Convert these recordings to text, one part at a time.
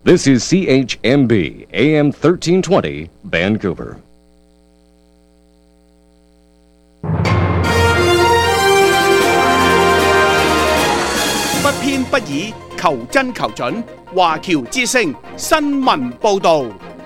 This is CHMB AM 1320 Vancouver. 不偏不倚，求真求準。華僑之聲新聞報導。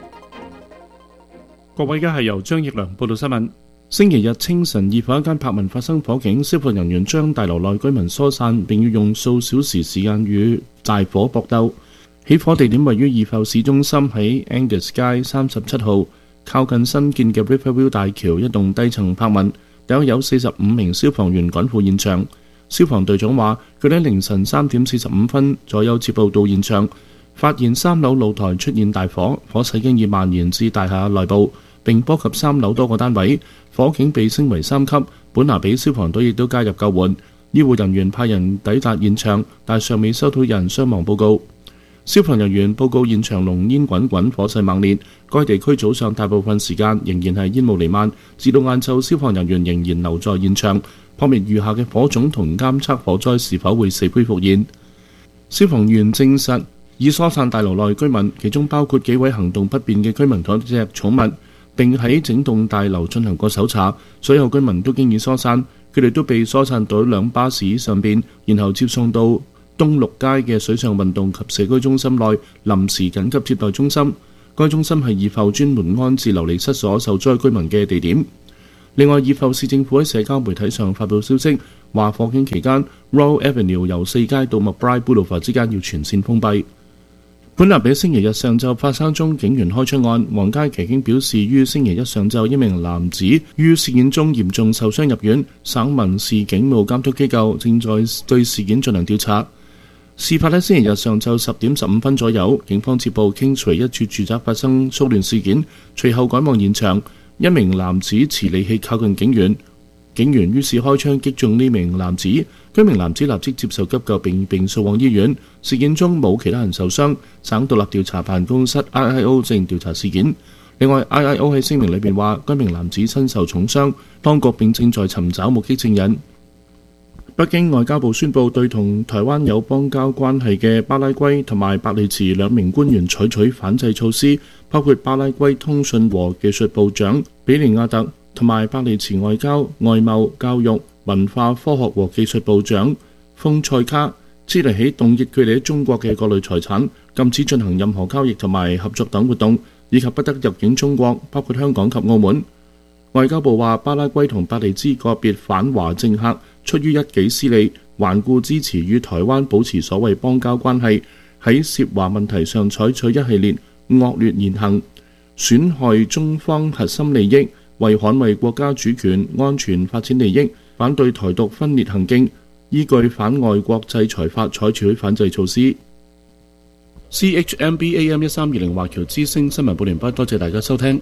各位，而家係由張奕良報道新聞。星期日清晨，二房一間柏文發生火警，消防人員將大樓內居民疏散，並要用數小時時間與大火搏鬥。起火地點位於二埠市中心，喺 Angus 街37號，靠近新建嘅 Riverview 大橋一棟低層柏文，大約有45名消防員趕赴現場。消防隊長話，佢哋喺凌晨3點45分左右接報到現場，發現3樓露台出現大火，火勢經已蔓延至大廈內部，並波及3樓多個單位，火警被升為3級。本拿比消防隊亦都加入救援，醫護人員派人抵達現場，但尚未收到有人傷亡報告。消防人員報告現場濃煙滾滾，火勢猛烈。該地區早上大部分時間仍然係煙霧彌漫，至到晏晝，消防人員仍然留在現場，撲滅餘下嘅火種同監測火災是否會死灰復燃。消防員證實已疏散大樓內居民，其中包括幾位行動不便嘅居民同一隻寵物，並喺整棟大樓進行過搜查。所有居民都經已疏散，佢哋都被疏散到兩巴士上邊，然後接送到東綠街嘅水上運動及社區中心內臨時緊急接待中心。該中心係二埠專門安置流離失所受災居民嘅地點。另外，二埠市政府喺社交媒體上發布消息，話火警期間 Royal Avenue 由4街到 McBride Boulevard 之間要全線封閉。本立比星期日上晝發生宗警員開槍案，皇家騎警表示，於星期一上晝一名男子於事件中嚴重受傷入院，省民事警務監督機構正在對事件進行調查。事發喺星期日上晝10點15分左右，警方接報 Kingsway 一處住宅發生騷亂事件，隨後趕往現場。一名男子持利器靠近警員，警員於是開槍擊中呢名男子，該名男子立即接受急救並送往醫院。事件中冇其他人受傷，省獨立調查辦公室 IIO 正調查事件。另外 IIO 喺聲明裏面話，該名男子身受重傷，當局並正在尋找目擊證人。北京外交部宣布對同台灣有邦交關係嘅巴拉圭同埋伯利茲兩名官員採取反制措施，包括巴拉圭通訊和技術部長比利亞特同埋伯利茲外交、外貿、教育、文化、科學和技術部長豐塞卡，即日起凍結佢哋喺中國嘅各類財產，禁止進行任何交易同埋合作等活動，以及不得入境中國，包括香港及澳門。外交部話，巴拉圭同伯利茲個別反華政客出於一己私利，頑固支持與台灣保持所謂邦交關係，喺涉華問題上採取一系列惡劣言行，損害中方核心利益，為捍衛國家主權、安全、發展利益，反對台獨分裂行徑，依據反外國制裁法採取反制措施。CHMB AM 1320華僑之聲新聞報完畢，多謝大家收聽。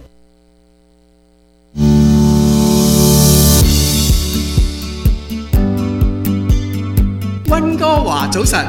溫哥華早晨，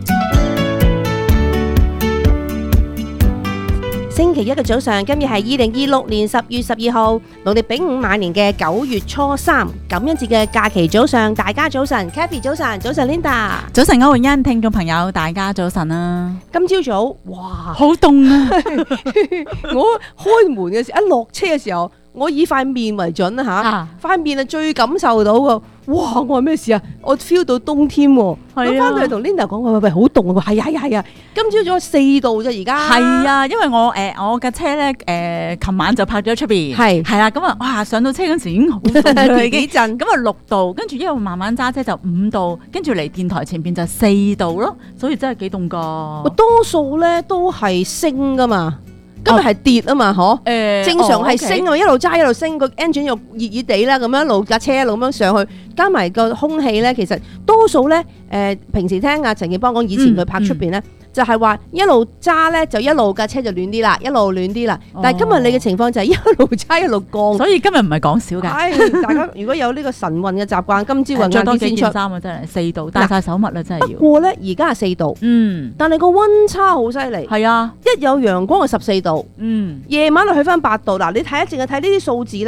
星期一嘅早上，今日係2026年10月12號，農曆丙午晚年嘅9月初3，感恩節嘅假期早上，大家早晨 ，Kathy 早晨，早晨 Linda， 早晨歐詠欣，聽眾朋友大家早晨啊！ 今朝早，哇， 好凍啊！ 我開門嘅時候，一落車嘅時候，我以塊面為準啦嚇，塊面係最感受到嘅。哇！我話咩事啊？我 feel 到冬天喎。咁翻到去同 Linda 講，喂，好凍啊！係啊，今朝早4度啫，而家。係啊，因為我架車咧琴晚就泊咗喺出邊。係啦，咁啊，哇！上到車嗰時已經好凍幾陣，咁啊6度，跟住一路慢慢揸車就5度，跟住嚟電台前邊就4度咯，所以真係幾凍㗎。 多數咧都係升㗎嘛。今日係跌啊嘛，嗬？正常係升啊，一路揸一路升，個 engine 又熱熱地啦，咁樣一路架車一路咁樣上去，加埋個空氣咧，其實多數咧，平時聽阿陳健邦講，以前佢拍出邊咧，就係話一路揸咧就一路架車就暖啲啦，一路暖啲啦。但係今日你嘅情況就係一路揸一路降， 所以今日唔係講笑㗎。 大家如果有呢個晨運嘅習慣，今朝運着多幾件件衫啊，真係4度，帶晒手襪啦，真係要。 不過咧，而家係4度，但係個溫差好犀利。 係啊， 一有陽光就14度，夜晚就去翻8度。嗱，你睇淨係睇呢啲數字咧。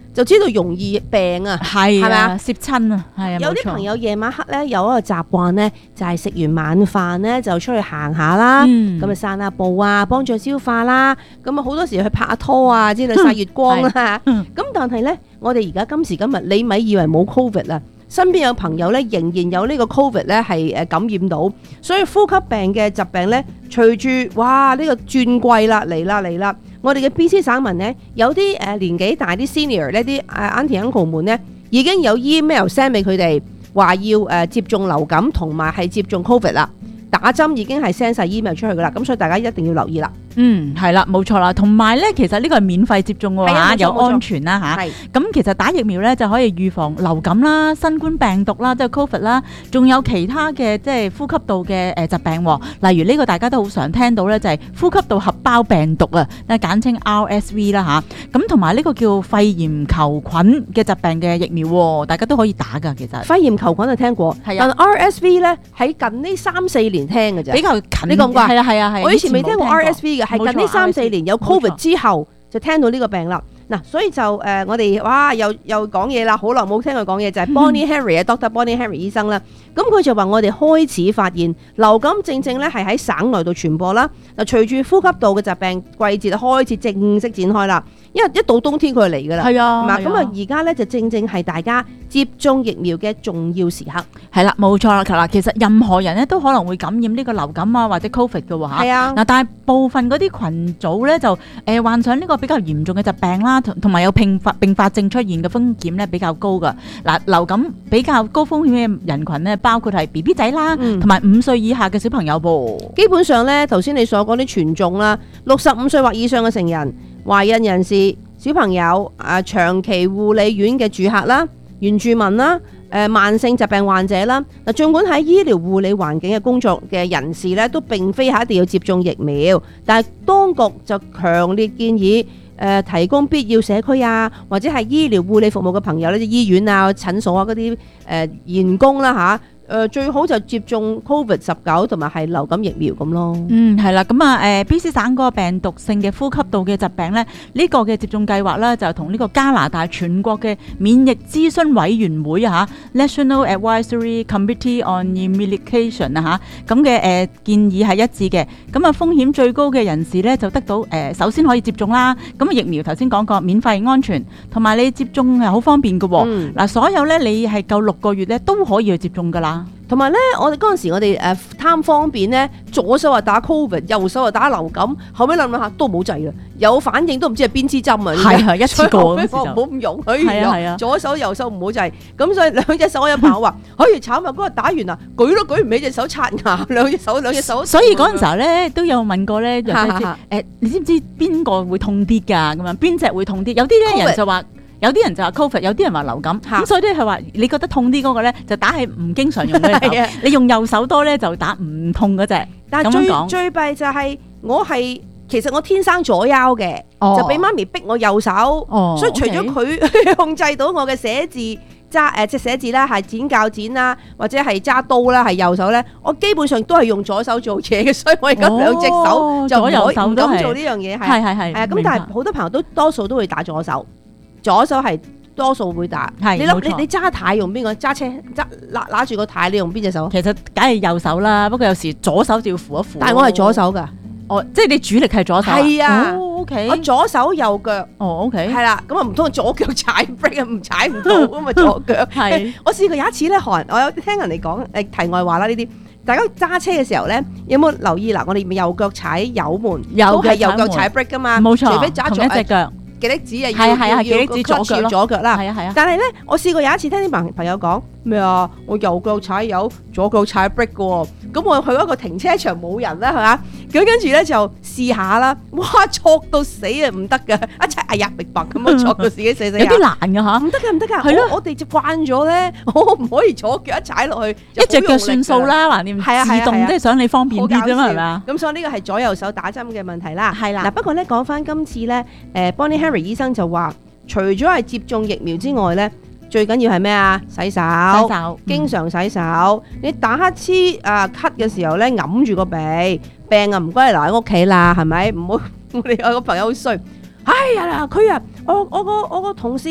就知道容易病啊， 係咪啊？ 攝親啊，係啊， 有啲朋友夜晚黑咧有一個習慣咧，就係食完晚飯咧就出去行下啦，咁啊散下步啊，幫助消化啦。咁啊好多時去拍下拖啊之類曬月光啦。咁但係咧，我哋而家今時今日，你咪以為冇 Covid 啦，身邊有朋友咧仍然有呢個 Covid 咧係感染到，所以呼吸病嘅疾病咧，隨住哇呢個轉季啦嚟啦。我哋嘅 BC 省民咧，有啲年紀大啲 senior 呢啲auntie uncle 們咧，已經有 email send 俾佢哋，話要接種流感同埋係接種 Covid 啦，打針已經係 send 晒 email 出去噶啦，咁所以大家一定要留意啦。 係啦，冇錯啦，同埋咧，其實呢個係免費接種嘅話，又安全啦嚇。咁其實打疫苗咧就可以預防流感啦、新冠病毒啦，即係 Covid 啦，仲有其他嘅即係呼吸道嘅疾病，例如呢個大家都好常聽到咧，就係呼吸道合胞病毒啊，簡稱 RSV 啦嚇。咁同埋呢個叫肺炎球菌嘅疾病嘅疫苗，大家都可以打㗎。其實肺炎球菌就聽過，但 RSV 咧喺近呢3-4年聽嘅啫，比較近。你覺唔覺？係啊，我以前未聽過 RSV 嘅。係近呢3-4年有 Covid 之後就聽到呢個病啦。嗱，所以就我哋哇又講嘢啦，好耐冇聽佢講嘢，就係 Bonnie Henry 啊，Dr. Bonnie Henry 醫生啦。咁佢就話我哋開始發現流感正正咧係喺省內度傳播啦。嗱，隨住呼吸道嘅疾病季節開始正式展開啦，因為一到冬天佢就嚟㗎啦。係啊，咁啊而家咧就正係大家接種疫苗嘅重要時刻。 係啦，冇錯啦。嗱，其實任何人咧都可能會感染呢個流感啊或者 Covid 嘅喎嚇。係啊。嗱，但係部分嗰啲群組咧就患上呢個比較嚴重嘅疾病啦，同埋有併發症出現嘅風險咧比較高㗎。嗱，流感比較高風險嘅人群咧，包括係 BB 仔啦，同埋5歲以下嘅小朋友噃。 基本上咧，頭先你所講啲群眾啦，65歲或以上嘅成人、懷孕人士、小朋友、長期護理院嘅住客啦、原住民啦、慢性疾病患者啦。嗱，儘管喺醫療護理環境嘅工作嘅人士咧，都並非係一定要接種疫苗，但係當局就強烈建議提供必要社區啊，或者係醫療護理服務嘅朋友咧，即醫院啊、診所啊嗰啲員工啦嚇。最好就接種 Covid-19 同埋係流感疫苗咁咯。 係啦，咁啊BC 省嗰個病毒性嘅呼吸道嘅疾病咧，呢個嘅接種計劃咧就同呢個加拿大全國嘅免疫諮詢委員會啊嚇 National Advisory Committee on Immunization 啊嚇咁嘅建議係一致嘅。咁啊風險最高嘅人士咧就得到首先可以接種啦。咁疫苗頭先講過免費安全，同埋你接種係好方便嘅喎。嗱，所有咧你係夠6個月咧都可以去接種㗎啦。 同埋咧，我哋嗰陣時，我哋貪方便咧，左手話打 Covid， 右手話打流感，後尾諗下都冇掣啦，有反應都唔知係邊支針啊！ 係一次過嗰時就唔好咁用，係啊，左手右手唔好掣，咁所以兩隻手。我有朋友話：可以慘啊！嗰日打完啊，舉都舉唔起隻手刷牙，兩隻手。 所以嗰陣時候咧，都有問過咧，你知唔知邊個會痛啲㗎？咁樣邊隻會痛啲？有啲人就話。有啲人就話 Covid， 有啲人話流感，咁所以咧係話你覺得痛啲嗰個咧就打係唔經常用嗰隻手，你用右手多咧就打唔痛嗰隻。 但係最弊就係其實我天生左腰嘅，就俾媽咪逼我右手，所以除咗佢控制到我嘅寫字揸即係寫字啦，係剪鉸剪啦，或者係揸刀啦，係右手咧，我基本上都係用左手做嘢嘅，所以我而家兩隻手就唔敢做呢樣嘢。係咁，但係好多朋友都多數都會打左手。左手係多數會打，你揸軚用邊個？揸車拿住個軚，你用邊隻手？ 其實梗係右手啦，不過有時左手就要扶一扶。 但係我係左手㗎， 即係你主力係左手。係啊 ，OK。我左手右腳。 OK。係啦，咁啊唔通左腳踩 brake 唔踩唔到咁啊左腳。係。我試過有一次咧，我有聽人哋講題外話啦呢啲，大家揸車嘅時候咧，有冇留意嗱？我哋右腳踩油門，都係右腳踩 brake 㗎嘛。冇錯。除非揸同一隻腳。幾粒子啊，要幾粒子左腳啦，但係咧，我試過有一次聽啲朋友講咩啊，我右腳踩油，左腳踩 brake 嘅喎，咁我去一個停車場冇人啦，係嘛，咁跟住咧就試下啦，哇，挫到死啊，唔得㗎，一齊哎呀明白咁樣挫到自己死，有啲難㗎嚇， 唔得㗎，係咯，我哋就慣咗咧，我唔可以左腳一踩落去， 一隻腳算數啦，橫掂自動即係想你方便啲啫嘛，係嘛？ 咁所以呢個係左右手打針嘅問題啦，係啦。嗱不過咧講翻今次咧，Bonnie Henry 醫生就話，除咗係接種疫苗之外咧，最緊要係咩啊？洗手，經常洗手。你打乞嗤咳嘅時候咧，揞住個鼻，病啊唔該你留喺屋企啦，係咪？唔好我哋有個朋友好衰，哎呀佢啊，我個同事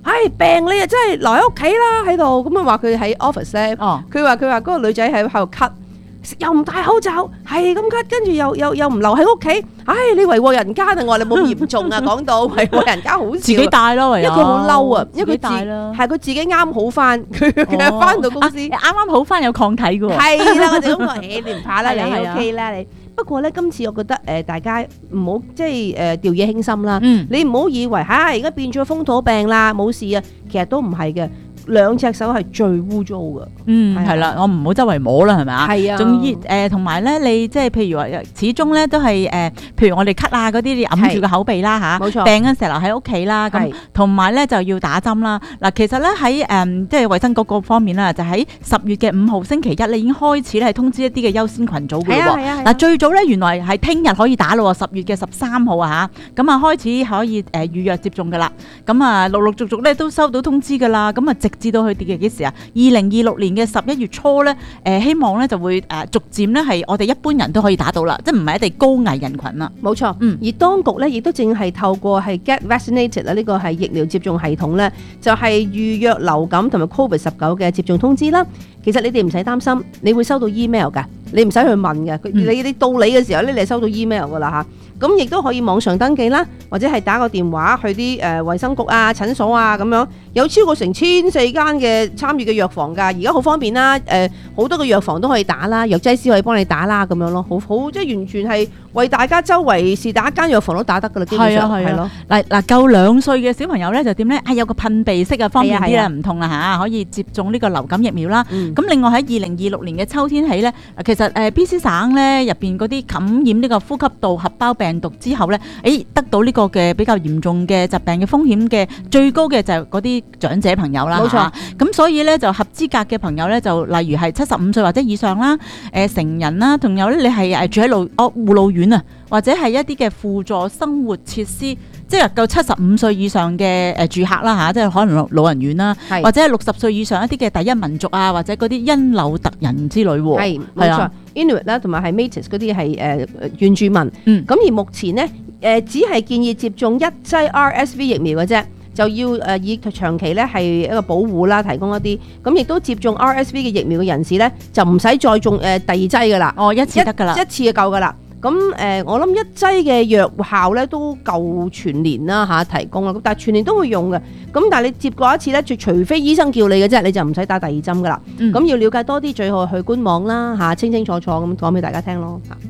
病你啊真係留喺屋企啦喺度，咁啊話佢喺 office 咧，佢話嗰個女仔喺度咳。又唔戴口罩，係咁咳，跟住又唔留喺屋企，你為禍人家啊！我話你冇咁嚴重啊，講到為禍人家好笑，自己帶咯，因為佢好嬲啊，因為佢自己啱好翻，佢翻到公司啱啱好翻有抗體嘅喎， 係啦，我哋咁講，你唔怕啦，你 OK 啦你。不過咧，今次我覺得大家唔好即係掉以輕心啦，你唔好以為而家變咗風土病啦，冇事啊，其實都唔係嘅。兩隻手係最污糟嘅， 係啦，我唔好周圍摸啦，係咪啊？ 係啊， 仲要同埋咧，你即係譬如話，始終咧都係譬如我哋咳啊嗰啲，你揞住個口鼻啦嚇，冇錯，病嗰陣時留喺屋企啦，咁同埋咧就要打針啦。嗱，其實咧喺即係衛生局嗰方面啦，就喺10月嘅5號星期一咧已經開始咧係通知一啲嘅優先群組嘅喎。嗱，最早咧原來係聽日可以打咯，10月嘅13號啊嚇，咁啊開始可以預約接種噶啦。咁啊陸陸續續咧都收到通知噶啦，咁啊至到去幾時啊？2026年嘅11月初咧，希望咧就會逐漸咧係我哋一般人都可以打到啦，即係唔係一定高危人群啦。 冇錯，而當局咧亦都正係透過係 Get Vaccinated 啦，呢個係疫苗接種系統咧，就係預約流感同埋 COVID-19嘅接種通知啦。其實你哋唔使擔心，你會收到 email 㗎，你唔使去問嘅。你到你嘅時候咧，你係收到 email 㗎啦嚇。咁亦都可以網上登記啦，或者係打個電話去啲衛生局啊、診所啊咁樣，有超過成1400間嘅參與嘅藥房㗎，而家好方便啦。好多個藥房都可以打啦，藥劑師可以幫你打啦咁樣咯，好即係完全係為大家周圍是打一間藥房都打得㗎啦，基本上係咯。 嗱夠2歲嘅小朋友咧就點咧？有個噴鼻式啊，方便啲啦，唔痛啦嚇，可以接種呢個流感疫苗啦。咁另外喺2026年嘅秋天起咧，其實BC 省咧入邊嗰啲感染呢個呼吸道合胞病毒之後咧，得到呢個嘅比較嚴重嘅疾病嘅風險嘅最高嘅就係嗰啲長者朋友啦。冇錯，咁所以咧就合資格嘅朋友咧就例如係75歲或者以上啦，成人啦，仲有咧你係住喺護老院啊，或者係一啲嘅輔助生活設施，即係夠75歲以上嘅住客啦嚇，即係可能老人院啦，或者係60歲以上一啲嘅第一民族啊，或者嗰啲因紐特人之類喎。係冇錯 ，Inuit 啦，同埋係 Métis 嗰啲係原住民。咁而目前呢，只係建議接種1劑 RSV 疫苗嘅啫。就要以長期咧係一個保護啦，提供一啲咁，亦都接種 RSV 嘅疫苗嘅人士咧，就唔使再種第2劑噶啦。一次得噶啦，一次就夠噶啦。咁我諗1劑嘅藥效咧都夠全年啦嚇提供啦，咁但係全年都會用嘅。咁但係你接過一次咧，除非醫生叫你嘅啫，你就唔使打第2針噶啦。咁要了解多啲，最好去官網啦嚇，清清楚楚咁講俾大家聽咯嚇。